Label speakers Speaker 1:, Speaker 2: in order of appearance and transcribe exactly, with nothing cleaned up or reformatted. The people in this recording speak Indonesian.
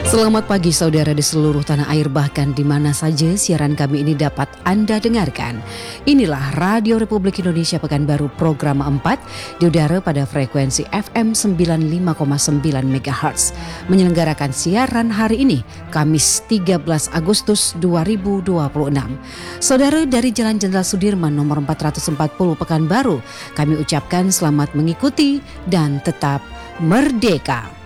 Speaker 1: Selamat pagi saudara di seluruh tanah air, bahkan di mana saja siaran kami ini dapat Anda dengarkan. Inilah Radio Republik Indonesia Pekanbaru program empat di udara pada frekuensi F M sembilan puluh lima koma sembilan megahertz. Menyelenggarakan siaran hari ini Kamis tiga belas Agustus dua ribu dua puluh enam. Saudara dari Jalan Jenderal Sudirman nomor empat ratus empat puluh Pekanbaru, kami ucapkan selamat mengikuti dan tetap merdeka.